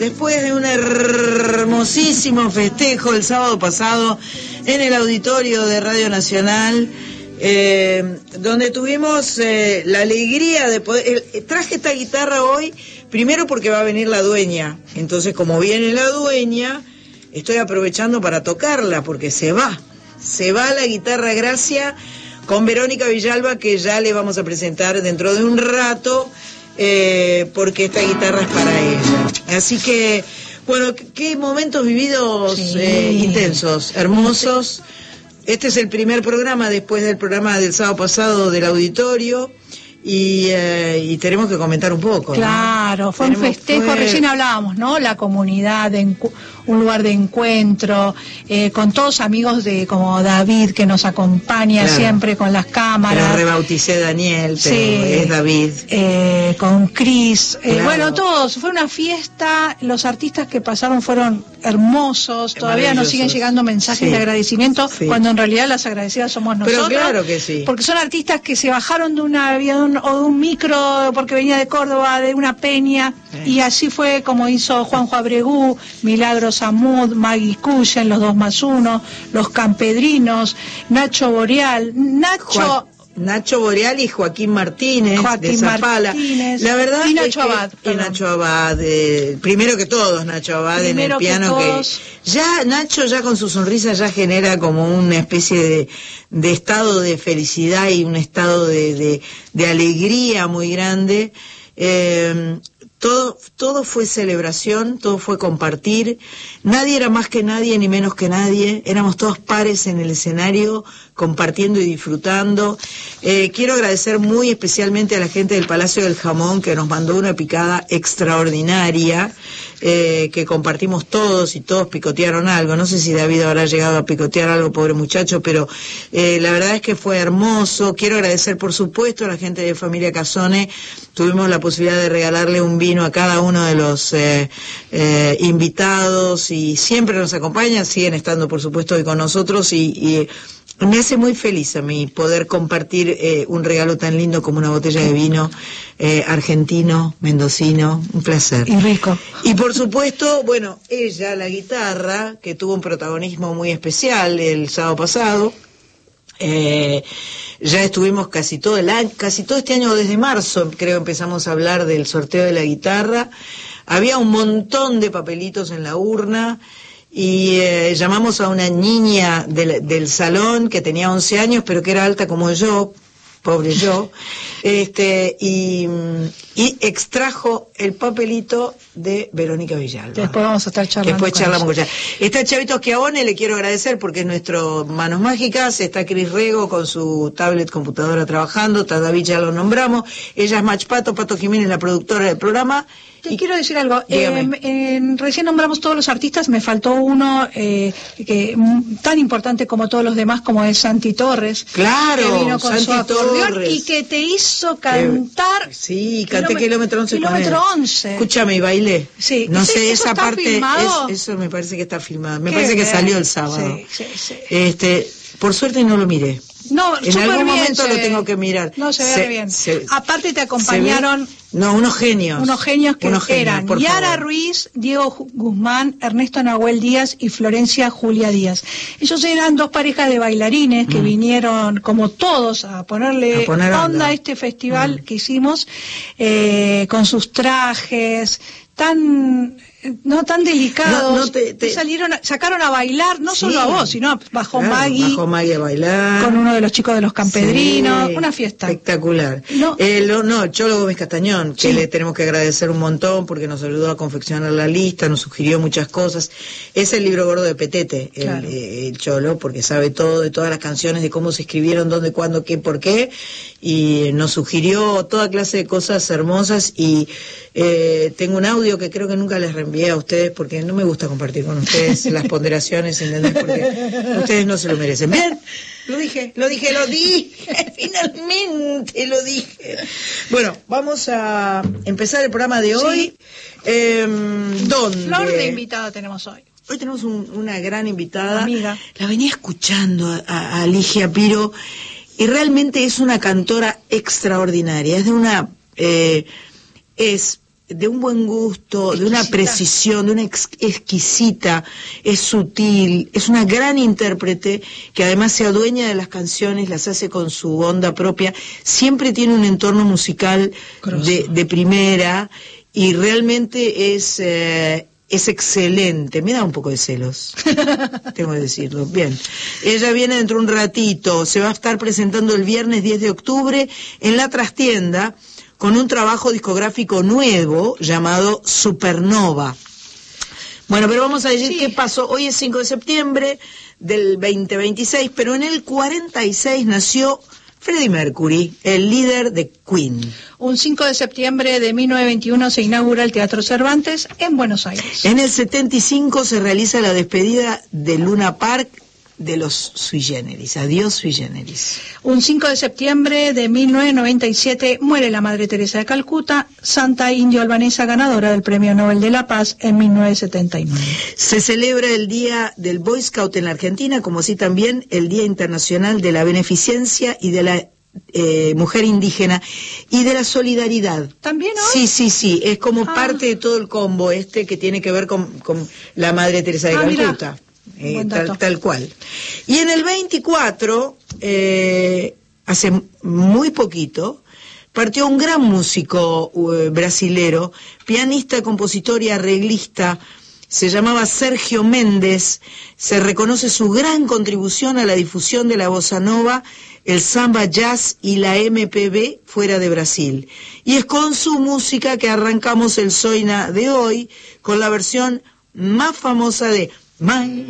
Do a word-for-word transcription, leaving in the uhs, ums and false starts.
Después de un hermosísimo festejo el sábado pasado en el auditorio de Radio Nacional, eh, donde tuvimos eh, la alegría de poder... Eh, traje esta guitarra hoy, primero porque va a venir la dueña. Entonces, como viene la dueña, estoy aprovechando para tocarla, porque se va. Se va la guitarra Gracia con Verónica Villalba, que ya le vamos a presentar dentro de un rato, eh, porque esta guitarra es para ella. Así que, bueno, qué momentos vividos, sí. eh, intensos, hermosos. Este es el primer programa después del programa del sábado pasado del auditorio. Y, eh, y tenemos que comentar un poco, claro, ¿no? Fue tenemos, un festejo, fue... recién hablábamos, ¿no? La comunidad, de un lugar de encuentro, eh, con todos amigos de como David, que nos acompaña claro. siempre con las cámaras. Pero rebauticé Daniel, pero sí, es David. Eh, con Cris, eh, claro. bueno, todos, fue una fiesta, los artistas que pasaron fueron hermosos, todavía nos siguen llegando mensajes sí. de agradecimiento, sí. cuando en realidad las agradecidas somos nosotros. Pero claro que sí. Porque son artistas que se bajaron de un avión o de un micro porque venía de Córdoba, de una peña, sí. y así fue como hizo Juanjo Abregú, Milagros Samud, Maggie Cullen, los dos más uno, los Campedrinos, Nacho Boreal, Nacho... Juan... Nacho Boreal y Joaquín Martínez Joaquín de Zapala. Martínez, la verdad y Nacho es que, Abad. Y Nacho Abad, eh, primero que todos, Nacho Abad primero en el piano que, que ya Nacho ya con su sonrisa ya genera como una especie de, de estado de felicidad y un estado de, de, de alegría muy grande. Eh, todo, todo fue celebración, todo fue compartir, nadie era más que nadie ni menos que nadie, éramos todos pares en el escenario, compartiendo y disfrutando. Eh, quiero agradecer muy especialmente a la gente del Palacio del Jamón, que nos mandó una picada extraordinaria, eh, que compartimos todos y todos picotearon algo. No sé si David habrá llegado a picotear algo, pobre muchacho, pero eh, la verdad es que fue hermoso. Quiero agradecer, por supuesto, a la gente de Familia Casone. Tuvimos la posibilidad de regalarle un vino a cada uno de los eh, eh, invitados y siempre nos acompañan, siguen estando, por supuesto, hoy con nosotros y... y me hace muy feliz a mí poder compartir eh, un regalo tan lindo como una botella de vino eh, argentino, mendocino, un placer. Y rico. Y por supuesto, bueno, ella, la guitarra, que tuvo un protagonismo muy especial el sábado pasado. Eh, ya estuvimos casi todo el año, casi todo este año, desde marzo, creo, empezamos a hablar del sorteo de la guitarra. Había un montón de papelitos en la urna. Y eh, llamamos a una niña del, del salón que tenía once años, pero que era alta como yo, pobre yo, este y, y extrajo el papelito de Verónica Villalba. Después vamos a estar charlando. Después con charlamos con ella. ella. Está Chavito Schiavone, le quiero agradecer porque es nuestro Manos Mágicas. Está Cris Rego con su tablet computadora trabajando. Está David, ya lo nombramos. Ella es Mach Pato, Pato Jiménez, la productora del programa. Te y, quiero decir algo, eh, eh, recién nombramos todos los artistas, me faltó uno eh, que tan importante como todos los demás, como es Santi Torres. Claro, que vino con Santi su acordeón Torres. Y que te hizo cantar. Eh, sí, canté kilómetro once. Kilómetro once. Escúchame, y bailé. Sí. No ¿Ese, sé, eso esa está parte, filmado? Es, eso me parece que está filmado. Me Qué parece bien. que salió el sábado. Sí, sí, sí. Este, por suerte no lo miré. No, en algún bien momento se lo ve. tengo que mirar. No, se ve se, bien. Se, Aparte te acompañaron... No, unos genios. Unos genios que unos genios, eran Yara favor. Ruiz, Diego Guzmán, Ernesto Nahuel Díaz y Florencia Julia Díaz. Ellos eran dos parejas de bailarines que mm. vinieron, como todos, a ponerle a poner onda, onda a este festival mm. que hicimos, eh, con sus trajes tan... no tan delicados, no, no te, te... salieron, sacaron a bailar, no sí. solo a vos, sino bajó claro, Maggie, bajó Maggie a bailar, con uno de los chicos de los Campedrinos, sí, una fiesta espectacular. No, eh, lo, no Cholo Gómez Castañón, que sí. le tenemos que agradecer un montón porque nos ayudó a confeccionar la lista, nos sugirió muchas cosas. Es el libro gordo de Petete, el, claro. eh, el Cholo, porque sabe todo de todas las canciones, de cómo se escribieron, dónde, cuándo, qué, por qué, y nos sugirió toda clase de cosas hermosas. Y eh, tengo un audio que creo que nunca les reenvié a ustedes porque no me gusta compartir con ustedes las ponderaciones, ¿entendés? Porque ustedes no se lo merecen. Bien, lo dije, lo dije, lo dije, finalmente lo dije. Bueno, vamos a empezar el programa de hoy. Sí. Eh, ¿Dónde? Flor de invitada tenemos hoy. Hoy tenemos un, una gran invitada. Amiga. La venía escuchando a, a, a Ligia Piro y realmente es una cantora extraordinaria. Es de una... Eh, es de un buen gusto, exquisita. De una precisión, de una ex exquisita, es sutil, es una gran intérprete que además se adueña de las canciones, las hace con su onda propia, siempre tiene un entorno musical de, de primera y realmente es... Eh, es excelente, me da un poco de celos, tengo que decirlo. Bien, ella viene dentro de un ratito, se va a estar presentando el viernes diez de octubre en La Trastienda con un trabajo discográfico nuevo llamado Supernova. Bueno, pero vamos a decir sí. qué pasó. Hoy es cinco de septiembre del veinte veintiséis, pero en el cuarenta y seis nació Freddie Mercury, el líder de Queen. Un cinco de septiembre de mil novecientos veintiuno se inaugura el Teatro Cervantes en Buenos Aires. En el setenta y cinco se realiza la despedida de Luna Park de los Sui Generis. Adiós Sui Generis. Un cinco de septiembre de mil novecientos noventa y siete muere la Madre Teresa de Calcuta, santa indio-albanesa ganadora del Premio Nobel de la Paz en mil novecientos setenta y nueve. Se celebra el Día del Boy Scout en la Argentina, como así también el Día Internacional de la Beneficencia y de la eh, Mujer Indígena y de la Solidaridad. ¿También hoy? Sí, sí, sí, es como ah. parte de todo el combo este que tiene que ver con, con la Madre Teresa de ah, Calcuta. Mira. Eh, tal, tal cual. Y en el veinticuatro, eh, hace muy poquito, partió un gran músico uh, brasilero, pianista, compositor y arreglista, se llamaba Sergio Méndez. Se reconoce su gran contribución a la difusión de la bossa nova, el samba jazz y la M P B fuera de Brasil. Y es con su música que arrancamos el Zoina de hoy, con la versión más famosa de My